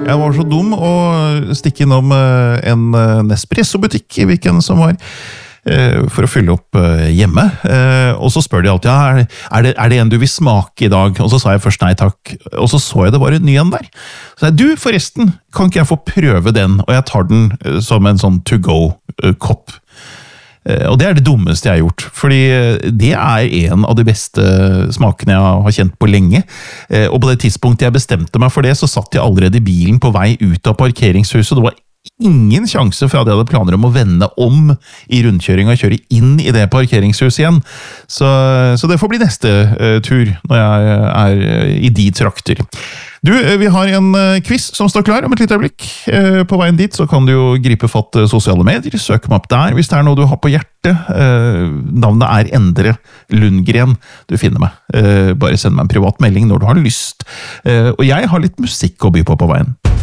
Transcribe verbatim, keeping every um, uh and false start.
Jeg var så dum å stikke innom en Nespresso-butikk i Viken som var for å fylle opp hjemme. Og så spør de alltid, ja, er, er, det, er det en du vil smake i dag? Og så sa jeg først nei takk. Og så så jeg det bare ny en der. Så sa jeg, du forresten, kan ikke jeg få prøve den? Og jeg tar den som en sånn to-go-kopp. Og det er det dummeste jeg har gjort, fordi det er en av de beste smakene jeg har kjent på lenge. Og på det tidspunktet jeg bestemte meg for det, så satt jeg allerede i bilen på vei ut av parkeringshuset. Det var ingen sjanse for at jeg hadde planer om å vende om i rundkjøring og kjøre inn i det parkeringshuset igjen. Så, så det får bli neste uh, tur når jeg er uh, i de trakter. Du, vi har en quiz som står klar om et lite øyeblikk. På veien dit så kan du jo gripe fatt sosiale medier, søk meg opp der hvis det er noe du har på hjertet. Navnet er Endre Lundgren. Du finner meg. Bare send meg en privat melding når du har lyst. Og jeg har litt musikk å by på på veien.